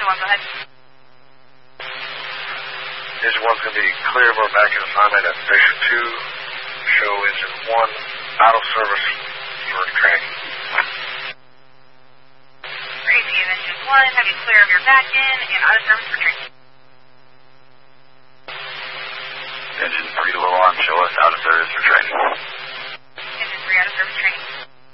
1, go ahead. Engine 1's going to be clear. We're back in assignment at Station 2. Show Engine 1 out of service for training. Crazy, Engine 1, have you clear of your back end and out of service for training. Engine 3 to alarm, show us out of service for training. Engine 3 out of service training.